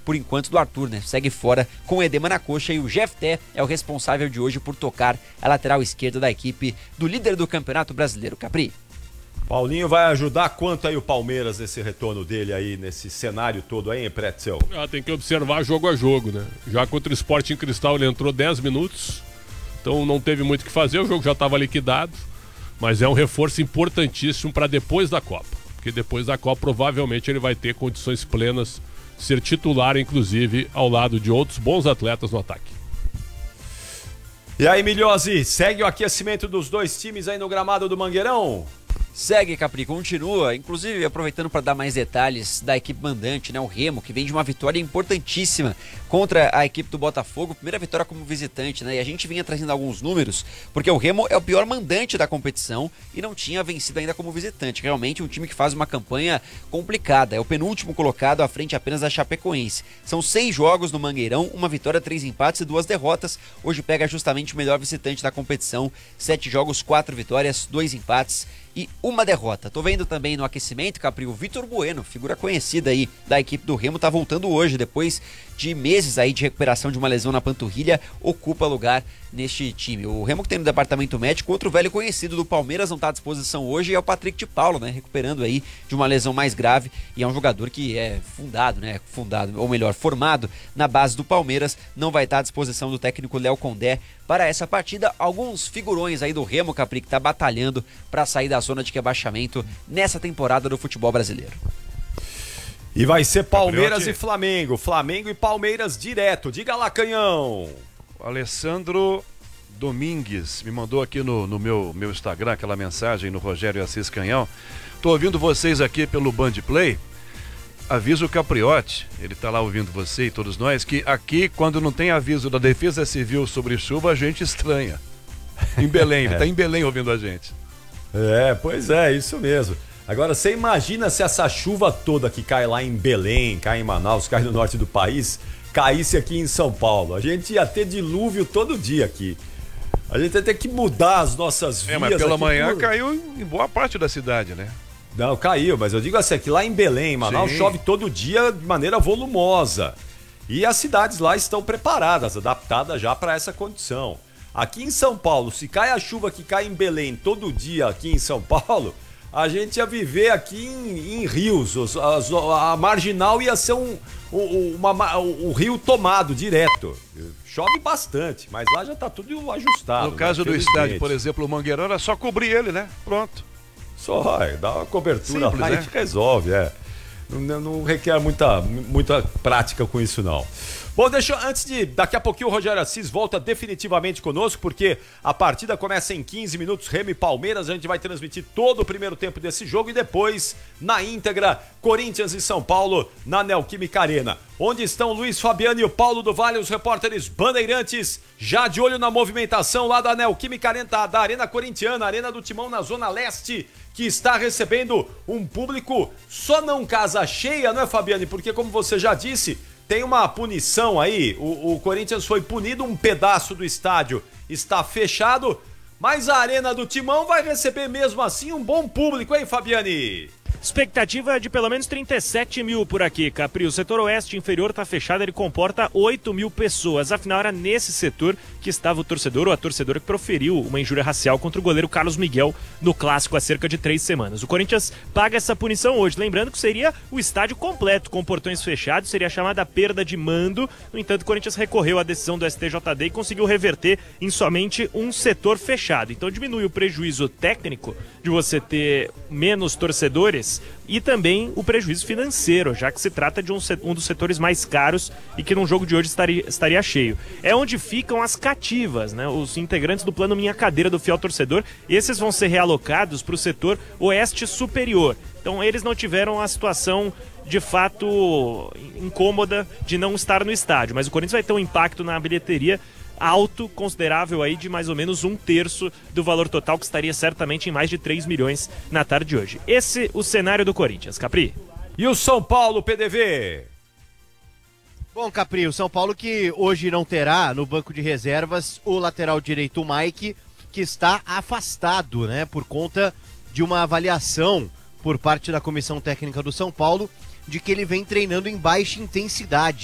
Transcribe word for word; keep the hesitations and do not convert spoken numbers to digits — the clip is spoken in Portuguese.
por enquanto, do Arthur, né? Segue fora com edema na coxa e o Jefté é o responsável de hoje por tocar a lateral esquerda da equipe do líder do Campeonato Brasileiro, Capri. Paulinho vai ajudar quanto aí o Palmeiras nesse retorno dele aí, nesse cenário todo aí, hein, Pretzel? Ah, tem que observar jogo a jogo, né? Já contra o Sporting Cristal ele entrou dez minutos, então não teve muito o que fazer, o jogo já estava liquidado, mas é um reforço importantíssimo para depois da Copa, porque depois da Copa provavelmente ele vai ter condições plenas de ser titular, inclusive ao lado de outros bons atletas no ataque. E aí, Milhose, segue o aquecimento dos dois times aí no gramado do Mangueirão? Segue, Capri, continua, inclusive aproveitando para dar mais detalhes da equipe mandante, né, o Remo, que vem de uma vitória importantíssima contra a equipe do Botafogo, primeira vitória como visitante, né, e a gente vinha trazendo alguns números, porque o Remo é o pior mandante da competição e não tinha vencido ainda como visitante, realmente um time que faz uma campanha complicada, é o penúltimo colocado à frente apenas da Chapecoense, são seis jogos no Mangueirão, uma vitória, três empates e duas derrotas, hoje pega justamente o melhor visitante da competição, sete jogos, quatro vitórias, dois empates e uma derrota. Tô vendo também no aquecimento, Capri, o Vitor Bueno, figura conhecida aí da equipe do Remo, tá voltando hoje, depois de meses aí de recuperação de uma lesão na panturrilha, ocupa lugar neste time. O Remo que tem no departamento médico, outro velho conhecido do Palmeiras não tá à disposição hoje, é o Patrick de Paulo, né, recuperando aí de uma lesão mais grave, e é um jogador que é fundado, né, fundado, ou melhor, formado na base do Palmeiras, não vai estar à disposição do técnico Léo Condé para essa partida. Alguns figurões aí do Remo, Capri, que tá batalhando para sair da zona de rebaixamento nessa temporada do futebol brasileiro. E vai ser Palmeiras Capriotti. E Flamengo, Flamengo e Palmeiras direto, diga lá, Canhão. O Alessandro Domingues me mandou aqui no, no meu, meu Instagram aquela mensagem no Rogério Assis Canhão. Tô ouvindo vocês aqui pelo Band Play. Avisa o Capriotti, ele tá lá ouvindo você e todos nós, que aqui quando não tem aviso da Defesa Civil sobre chuva, a gente estranha. Em Belém, ele tá em Belém ouvindo a gente. É, pois é, isso mesmo. Agora, você imagina se essa chuva toda que cai lá em Belém, cai em Manaus, cai no norte do país, caísse aqui em São Paulo. A gente ia ter dilúvio todo dia aqui. A gente ia ter que mudar as nossas vias. É, mas pela manhã por... caiu em boa parte da cidade, né? Não, caiu, mas eu digo assim, que lá em Belém, em Manaus, Sim. chove todo dia de maneira volumosa. E as cidades lá estão preparadas, adaptadas já para essa condição. Aqui em São Paulo, se cai a chuva que cai em Belém todo dia aqui em São Paulo, a gente ia viver aqui em, em rios. Os, as, a marginal ia ser um, um, uma, um rio tomado direto. Chove bastante, mas lá já tá tudo ajustado. No caso né? do estádio, por exemplo, o Mangueirão, era só cobrir ele, né? Pronto. Só, é, dá uma cobertura Simples, lá né? e resolve, é. Não, não requer muita, muita prática com isso, não. Bom, deixa eu, antes de... Daqui a pouquinho o Rogério Assis volta definitivamente conosco, porque a partida começa em quinze minutos, Remo e Palmeiras. A gente vai transmitir todo o primeiro tempo desse jogo e depois, na íntegra, Corinthians e São Paulo, na Neoquímica Arena. Onde estão Luiz Fabiano e o Paulo do Vale, os repórteres bandeirantes, já de olho na movimentação lá da Neoquímica Arena, da Arena Corintiana, Arena do Timão na Zona Leste, que está recebendo um público só não casa cheia, não é, Fabiane? Porque, como você já disse, tem uma punição aí, o, o Corinthians foi punido, um pedaço do estádio está fechado, mas a Arena do Timão vai receber mesmo assim um bom público, hein, Fabiane? Expectativa de pelo menos trinta e sete mil por aqui, Capri. O setor oeste inferior está fechado, ele comporta oito mil pessoas. Afinal, era nesse setor que estava o torcedor ou a torcedora que proferiu uma injúria racial contra o goleiro Carlos Miguel no clássico há cerca de três semanas. O Corinthians paga essa punição hoje, lembrando que seria o estádio completo com portões fechados, seria a chamada perda de mando. No entanto, o Corinthians recorreu à decisão do S T J D e conseguiu reverter em somente um setor fechado. Então diminui o prejuízo técnico de você ter menos torcedores e também o prejuízo financeiro, já que se trata de um, um dos setores mais caros e que num jogo de hoje estaria, estaria cheio. É onde ficam as cativas, né? Os integrantes do plano Minha Cadeira do Fiel Torcedor, esses vão ser realocados para o setor oeste superior. Então eles não tiveram a situação de fato incômoda de não estar no estádio, mas o Corinthians vai ter um impacto na bilheteria alto, considerável aí, de mais ou menos um terço do valor total, que estaria certamente em mais de três milhões na tarde de hoje. Esse o cenário do Corinthians, Capri. E o São Paulo, P D V? Bom, Capri, o São Paulo que hoje não terá no banco de reservas o lateral direito, o Mike, que está afastado, né, por conta de uma avaliação por parte da comissão técnica do São Paulo de que ele vem treinando em baixa intensidade.